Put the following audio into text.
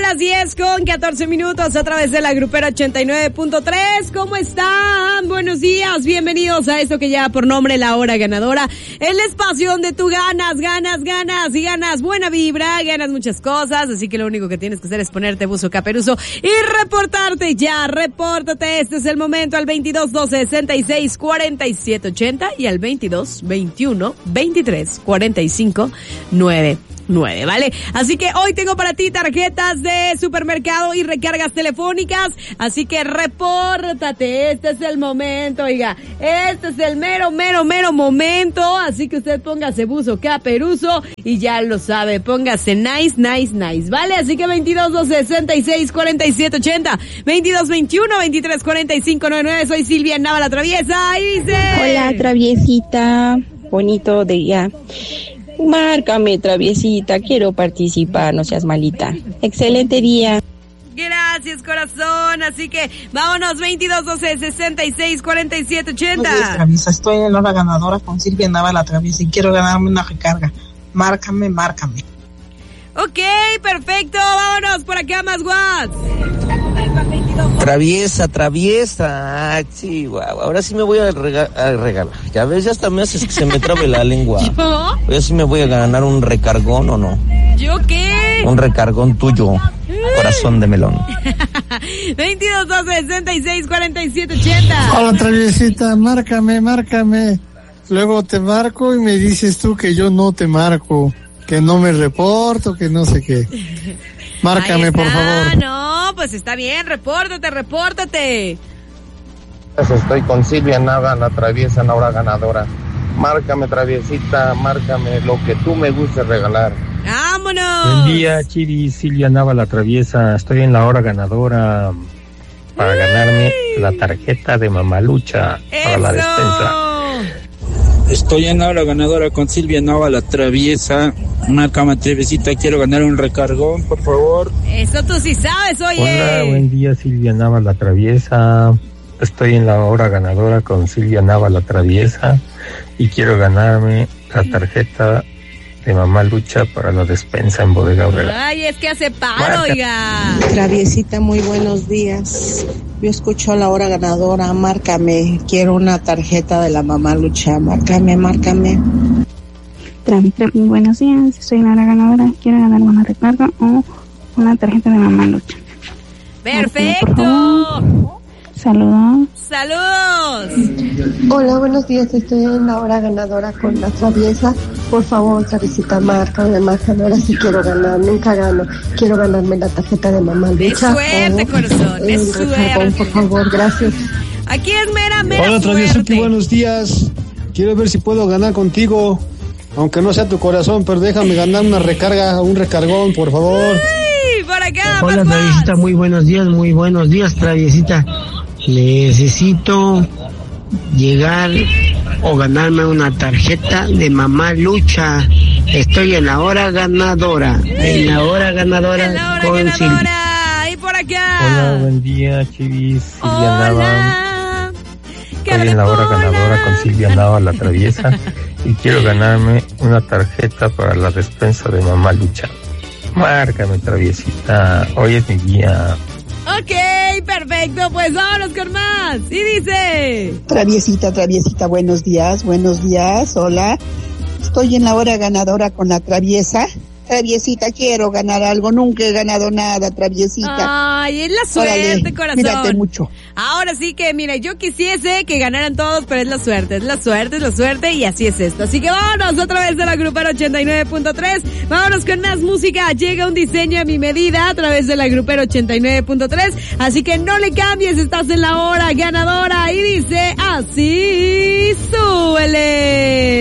las 10:14 a través de la Grupera 89.3. ¿Cómo están? Buenos días, bienvenidos a esto que lleva por nombre La Hora Ganadora. El espacio donde tú ganas y ganas buena vibra, ganas muchas cosas. Así que lo único que tienes que hacer es ponerte buzo caperuso y reportarte ya. Repórtate, este es el momento, al 22 12 66 47 80 y al 22 21 23 45 9, ¿vale? Así que hoy tengo para ti tarjetas de supermercado y recargas telefónicas, así que repórtate, este es el momento, oiga, este es el mero momento, así que usted póngase buzo caperuso y ya lo sabe, póngase nice, ¿vale? Así que 22 12 66 47 80, 22 21 23 45 99, soy Silvia Nava la Traviesa y dice... Hola, Traviesita, bonito día. Márcame, Traviesita, quiero participar, no seas malita. Excelente día. Gracias, corazón. Así que vámonos, 22 12 66 47 80. Buenos días, Traviesa. Estoy en la hora ganadora con Silvia Nava la Traviesa y quiero ganarme una recarga. Márcame. Ok, perfecto. Vámonos por acá, más guas. Traviesa. Sí, guau. Ahora sí me voy a regalar. Ya ves, ya hasta me haces que se me trabe la lengua. ¿Yo? Ahora sí me voy a ganar un recargón, ¿o no? ¿Yo qué? Un recargón tuyo. Corazón de melón. 22 12 66 47 80. Hola, Traviesita, márcame. Luego te marco y me dices tú que yo no te marco, que no me reporto, que no sé qué. Márcame, por favor. No, pues está bien, repórtate. Estoy con Silvia Nava, la Traviesa, en la hora ganadora. Márcame, Traviesita, márcame lo que tú me guste regalar. ¡Vámonos! Buen día, Chiri, Silvia Nava, la Traviesa. Estoy en la hora ganadora para ganarme la tarjeta de Mamalucha para la despensa. Estoy en la hora ganadora con Silvia Nava, la Traviesa. Márcame, Traviesita, quiero ganar un recargón, por favor. Eso tú sí sabes, oye. Hola, buen día, Silvia Nava, la Traviesa. Estoy en la hora ganadora con Silvia Nava, la Traviesa. Y quiero ganarme la tarjeta de Mamalucha para la despensa en Bodega Aurrera. Ay, es que hace paro, oiga. Traviesita, muy buenos días. Yo escucho a la hora ganadora, márcame. Quiero una tarjeta de la Mamalucha, márcame. Travi, buenos días. Soy la hora ganadora. Quiero ganar una recarga o una tarjeta de Mamalucha. ¡Perfecto! Saludos. Hola, buenos días. Estoy en la hora ganadora con la Traviesa. Por favor, Traviesita, márcame. Ahora sí quiero ganar, nunca gano. Quiero ganarme la tarjeta de Mamalucha. ¡De suerte, corazón! ¡De suerte! Por favor, gracias. Aquí es mera Hola, Traviesa, suerte. buenos días. Quiero ver si puedo ganar contigo, aunque no sea tu corazón, pero déjame ganar una recarga, un recargón, por favor. ¡Sí! Por acá, Hola, Traviesita, muy buenos días, Traviesita. Necesito llegar o ganarme una tarjeta de Mamalucha. Estoy en la hora ganadora. Con Silvia. Y por acá. Hola, buen día, Chivis, Silvia Nava. Estoy en la hora ganadora con Silvia Nava, la Traviesa. Y quiero ganarme una tarjeta para la despensa de Mamalucha. Márcame, Traviesita. Hoy es mi día. Ok, perfecto, pues vámonos con más. Y dice... Traviesita, buenos días, hola. Estoy en la hora ganadora con la Traviesa. Traviesita, quiero ganar algo, nunca he ganado nada, Traviesita. Ay, es la suerte, órale, corazón. Cuídate mucho. Ahora sí que, mira, yo quisiese que ganaran todos, pero es la suerte y así es esto. Así que vámonos otra vez de la Grupera 89.3, vámonos con más música. Llega un diseño a mi medida a través de la Grupera 89.3, así que no le cambies, estás en la hora ganadora y dice así, súbele.